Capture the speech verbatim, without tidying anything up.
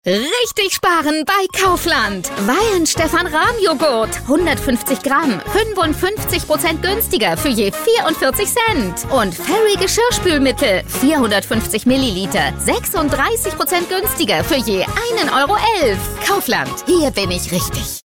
Richtig sparen bei Kaufland. Weihenstephan-Rahm-Joghurt. hundertfünfzig Gramm. fünfundfünfzig Prozent günstiger für je vierundvierzig Cent. Und Fairy Geschirrspülmittel. vierhundertfünfzig Milliliter. sechsunddreißig Prozent günstiger für je einen Euro elf. Kaufland. Hier bin ich richtig.